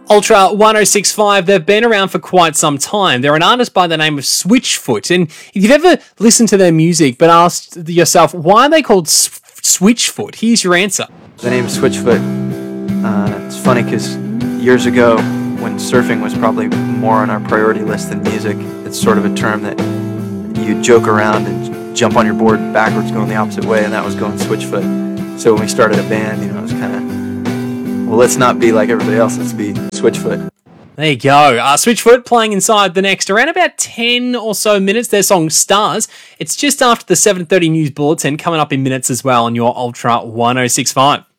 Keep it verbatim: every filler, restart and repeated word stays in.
Ultra ten sixty-five, they've been around for quite some time. They're an artist by the name of Switchfoot. And if you've ever listened to their music but asked yourself, why are they called S- Switchfoot? Here's your answer. The name Switchfoot, uh, it's funny because years ago, when surfing was probably more on our priority list than music, it's sort of a term that you joke around and jump on your board backwards going the opposite way, and that was going Switchfoot. So when we started a band, you know, it was kind of, well, let's not be like everybody else, let's be Switchfoot. There you go. Uh, Switchfoot playing inside the next around about ten or so minutes. Their song Stars. It's just after the seven thirty news bulletin, coming up in minutes as well on your Ultra ten sixty-five.